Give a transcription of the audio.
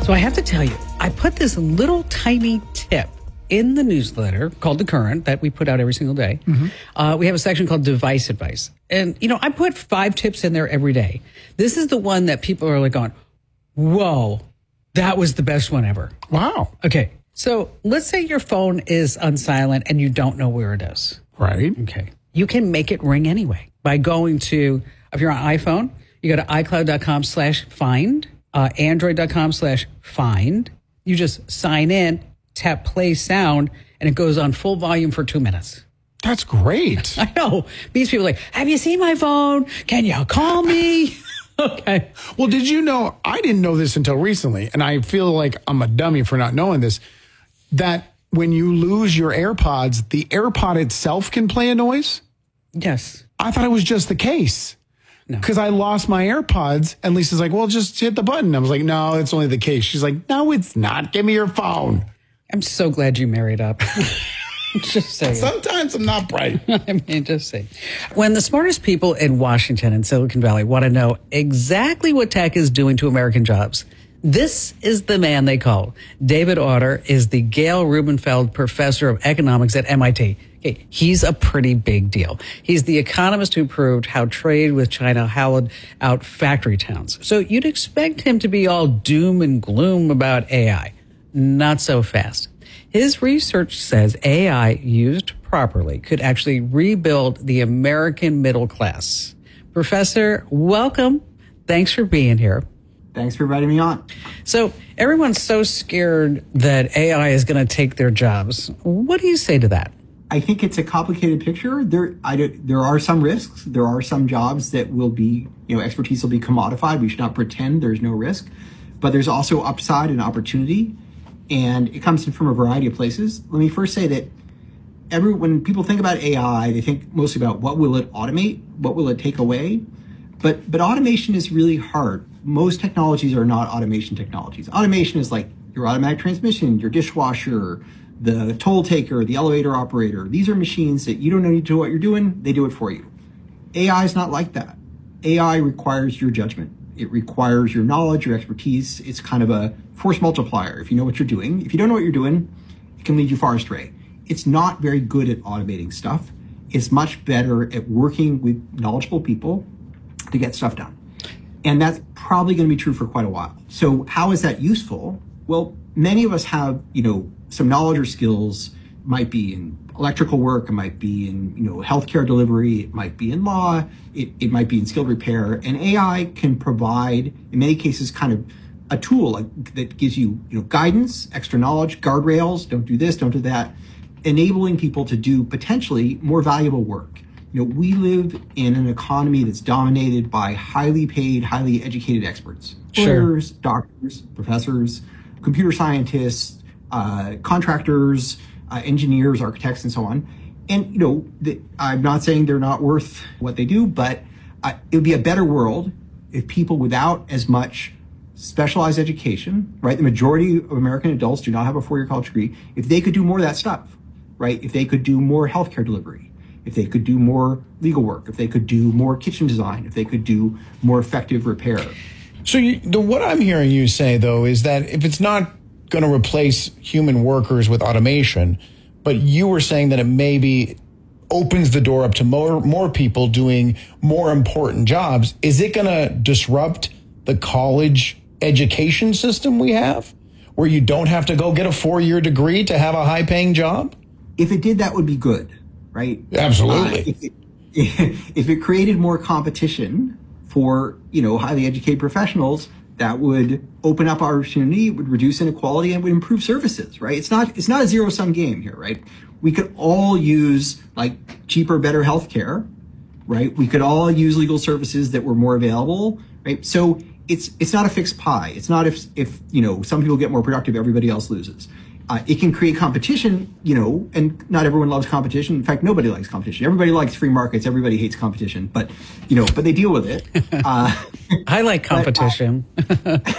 So I have to tell you, I put this little tiny tip in the newsletter called The Current that we put out every single day. We have a section called Device Advice. And, you know, I put 5 tips in there every day. This is the one that people are like going, whoa, that was the best one ever. Wow. Okay. So let's say your phone is on silent and you don't know where it is. Right. Okay. You can make it ring anyway by going to, if you're on iPhone, you go to iCloud.com/find, Android.com/find. You just sign in, tap play sound, and it goes on full volume for 2 minutes. That's great. I know. These people are like, have you seen my phone? Can you call me? Okay. Well, did you know, I didn't know this until recently, and I feel like I'm a dummy for not knowing this, that when you lose your AirPods, the AirPod itself can play a noise? Yes. I thought it was just the case. No. Because I lost my AirPods, and Lisa's like, well, just hit the button. I was like, no, it's only the case. She's like, no, it's not. Give me your phone. I'm so glad you married up. Just saying. Sometimes I'm not bright. I mean, just saying. When the smartest people in Washington and Silicon Valley want to know exactly what tech is doing to American jobs, this is the man they call. David Autor is the Gail Rubenfeld Professor of Economics at MIT. Okay, he's a pretty big deal. He's the economist who proved how trade with China hollowed out factory towns. So you'd expect him to be all doom and gloom about AI. Not so fast. His research says AI used properly could actually rebuild the American middle class. Professor, welcome. Thanks for being here. Thanks for inviting me on. So everyone's so scared that AI is going to take their jobs. What do you say to that? I think it's a complicated picture. There are some risks. There are some jobs that will be, expertise will be commodified. We should not pretend there's no risk. But there's also upside and opportunity. And it comes in from a variety of places. Let me first say that when people think about AI, they think mostly about what will it automate? What will it take away? But automation is really hard. Most technologies are not automation technologies. Automation is like your automatic transmission, your dishwasher, the toll taker, the elevator operator. These are machines that you don't need to do what you're doing. They do it for you. AI is not like that. AI requires your judgment. It requires your knowledge, your expertise. It's kind of a force multiplier. If you know what you're doing, if you don't know what you're doing, it can lead you far astray. It's not very good at automating stuff. It's much better at working with knowledgeable people to get stuff done. And that's probably going to be true for quite a while. So how is that useful? Well, many of us have, some knowledge or skills. It might be in electrical work, it might be in, healthcare delivery, it might be in law, it might be in skilled repair. And AI can provide, in many cases, kind of a tool that gives you, guidance, extra knowledge, guardrails, don't do this, don't do that, enabling people to do potentially more valuable work. We live in an economy that's dominated by highly paid, highly educated experts. Sure. Lawyers, doctors, professors, computer scientists, contractors, engineers, architects, and so on. And, I'm not saying they're not worth what they do, but it would be a better world if people without as much specialized education, right? The majority of American adults do not have a 4-year college degree. If they could do more of that stuff, right? If they could do more healthcare delivery, if they could do more legal work, if they could do more kitchen design, if they could do more effective repair. So what I'm hearing you say, though, is that if it's not going to replace human workers with automation, but you were saying that it maybe opens the door up to more people doing more important jobs, is it going to disrupt the college education system we have, where you don't have to go get a 4-year degree to have a high-paying job? If it did, that would be good, right? Absolutely. If it created more competition for, highly educated professionals, that would open up opportunity, would reduce inequality, and would improve services, right? It's not a zero-sum game here, right? We could all use cheaper, better healthcare, right? We could all use legal services that were more available, right? So it's not a fixed pie. It's not if some people get more productive, everybody else loses. It can create competition, and not everyone loves competition. In fact, nobody likes competition. Everybody likes free markets. Everybody hates competition, but they deal with it. I like competition.